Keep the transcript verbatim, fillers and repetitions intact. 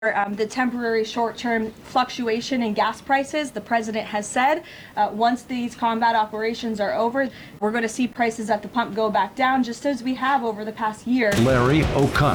Um, the temporary short-term fluctuation in gas prices. The president has said uh, once these combat operations are over, we're going to see prices at the pump go back down, just as we have over the past year. Larry O'Connor.